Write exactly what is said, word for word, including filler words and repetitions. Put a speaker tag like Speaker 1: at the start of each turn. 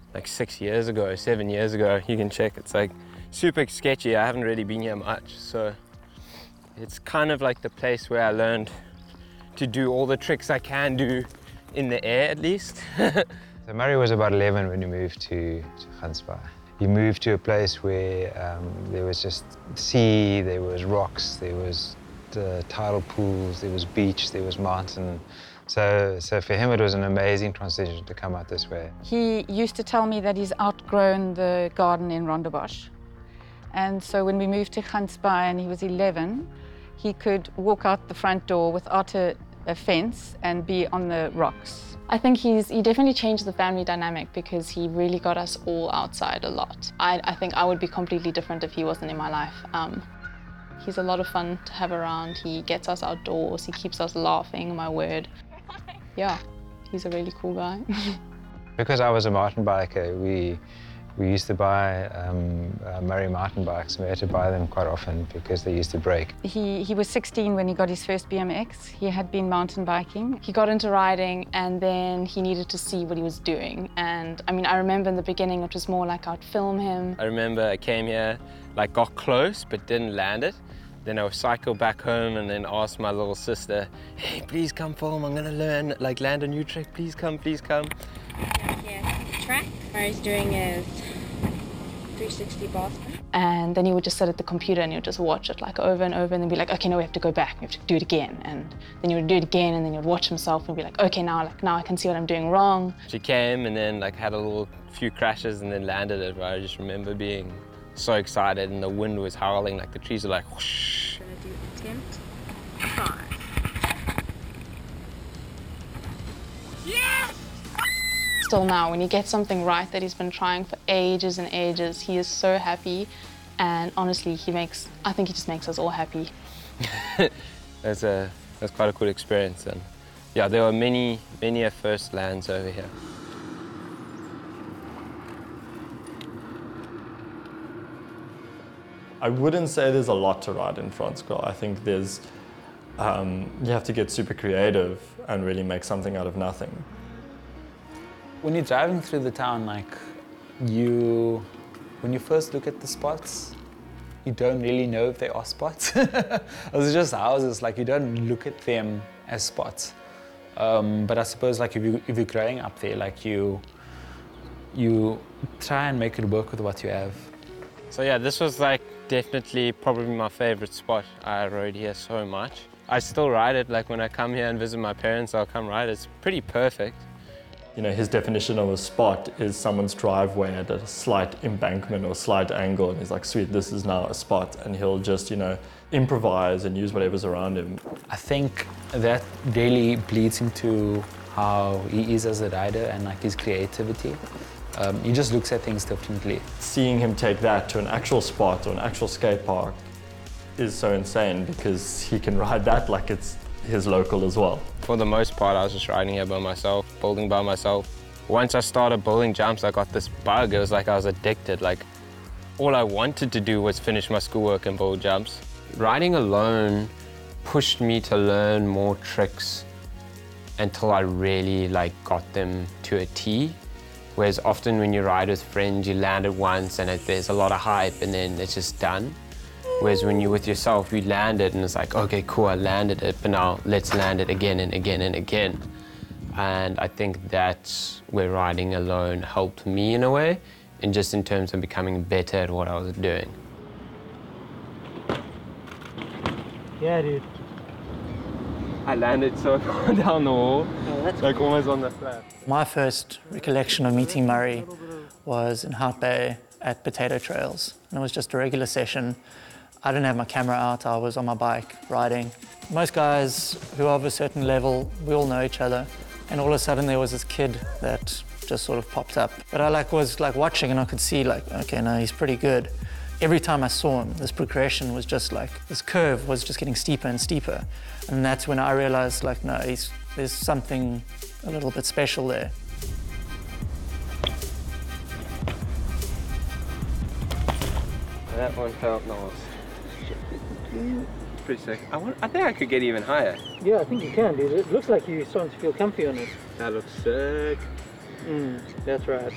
Speaker 1: like six years ago, seven years ago. You can check, it's like super sketchy. I haven't really been here much, so it's kind of like the place where I learned to do all the tricks I can do in the air, at least.
Speaker 2: So Murray was about eleven when he moved to, to Gansbaai. He moved to a place where um, there was just sea, there was rocks, there was the tidal pools, there was beach, there was mountain. So, so for him it was an amazing transition to come out this way.
Speaker 3: He used to tell me that he's outgrown the garden in Rondebosch. And so when we moved to Gansbaai and he was eleven, he could walk out the front door without a, a fence and be on the rocks.
Speaker 4: I think he's, he definitely changed the family dynamic because he really got us all outside a lot. I, I think I would be completely different if he wasn't in my life. Um, he's a lot of fun to have around. He gets us outdoors. He keeps us laughing, my word. Yeah, he's a really cool guy.
Speaker 2: Because I was a mountain biker, we, we used to buy um, uh, Murray mountain bikes, and we had to buy them quite often because they used to break.
Speaker 3: He, he was sixteen when he got his first B M X. He had been mountain biking.
Speaker 4: He got into riding and then he needed to see what he was doing. And I mean, I remember in the beginning it was more like I'd film him.
Speaker 1: I remember I came here, like got close but didn't land it. Then I would cycle back home and then ask my little sister, hey, please come film, I'm gonna learn, like land a new trick, please come, please come.
Speaker 5: Yeah, track. Murray's doing his three sixty Boston.
Speaker 4: And then he would just sit at the computer and he would just watch it like over and over and then be like, okay, no, we have to go back, we have to do it again. And then he would do it again and then he would watch himself and be like, okay, now, like, now I can see what I'm doing wrong.
Speaker 1: She came and then like had a little few crashes and then landed it, right? I just remember being so excited and the wind was howling, like the trees were like whoosh.
Speaker 5: Gonna do attempt five.
Speaker 4: Yeah! Still now, when he gets something right that he's been trying for ages and ages, he is so happy. And honestly, he makes, I think he just makes us all happy.
Speaker 1: That's a, that's quite a cool experience. And yeah, there were many, many a first lands over here.
Speaker 6: I wouldn't say there's a lot to ride in Franschhoek. I think there's, um, you have to get super creative and really make something out of nothing.
Speaker 7: When you're driving through the town, like, you, when you first look at the spots, you don't really know if they are spots. It's just houses, like, you don't look at them as spots. Um, but I suppose, like, if, you, if you're growing up there, like, you, you try and make it work with what you have.
Speaker 1: So yeah, this was like definitely probably my favorite spot. I rode here so much. I still ride it, like when I come here and visit my parents, I'll come ride it. It's pretty perfect.
Speaker 6: You know, his definition of a spot is someone's driveway at a slight embankment or slight angle, and he's like, sweet, this is now a spot, and he'll just, you know, improvise and use whatever's around him.
Speaker 7: I think that really bleeds into how he is as a rider and like his creativity. Um, he just looks at things differently.
Speaker 6: Seeing him take that to an actual spot or an actual skate park is so insane because he can ride that like it's his local as well.
Speaker 1: For the most part, I was just riding here by myself, building by myself. Once I started building jumps, I got this bug. It was like I was addicted. Like, all I wanted to do was finish my schoolwork and build jumps. Riding alone pushed me to learn more tricks until I really like got them to a T. Whereas often when you ride with friends, you land it once and it, there's a lot of hype and then it's just done. Whereas when you're with yourself, you land it and it's like, okay, cool, I landed it, but now let's land it again and again and again. And I think that's where riding alone helped me in a way, and just in terms of becoming better at what I was doing.
Speaker 8: Yeah, dude.
Speaker 1: I landed so far down the wall, oh, that's like cool. Almost on the flat.
Speaker 8: My first recollection of meeting Murray was in Hout Bay at Potato Trails. And it was just a regular session. I didn't have my camera out, I was on my bike riding. Most guys who are of a certain level, we all know each other. And all of a sudden there was this kid that just sort of popped up. But I like was like watching and I could see like, okay, no, he's pretty good. Every time I saw him, this progression was just like, this curve was just getting steeper and steeper. And that's when I realized, like, no, he's, there's something a little bit special there.
Speaker 1: That one felt nice. Pretty sick. I, want, I think I could get even higher.
Speaker 8: Yeah, I think you can, dude. It looks like you're starting to feel comfy on it.
Speaker 1: That looks sick.
Speaker 8: Mm, that's right.